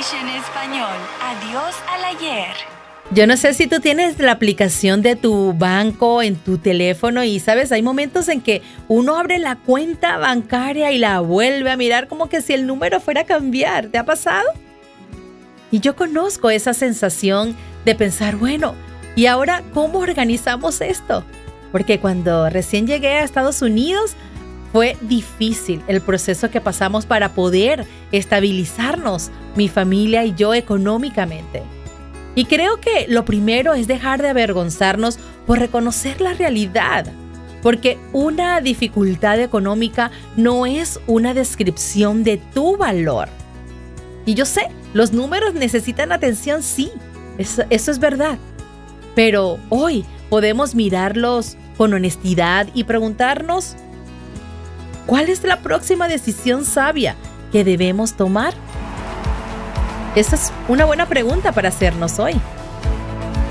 Spanglish en español. Adiós al ayer. Yo no sé si tú tienes la aplicación de tu banco en tu teléfono y, ¿sabes? Hay momentos en que uno abre la cuenta bancaria y la vuelve a mirar como que si el número fuera a cambiar. ¿Te ha pasado? Y yo conozco esa sensación de pensar, bueno, ¿y ahora cómo organizamos esto? Porque cuando recién llegué a Estados Unidos, fue difícil el proceso que pasamos para poder estabilizarnos, mi familia y yo, económicamente. Y creo que lo primero es dejar de avergonzarnos por reconocer la realidad, porque una dificultad económica no es una descripción de tu valor. Y yo sé, los números necesitan atención, sí, eso es verdad. Pero hoy podemos mirarlos con honestidad y preguntarnos, ¿cuál es la próxima decisión sabia que debemos tomar? Esa es una buena pregunta para hacernos hoy.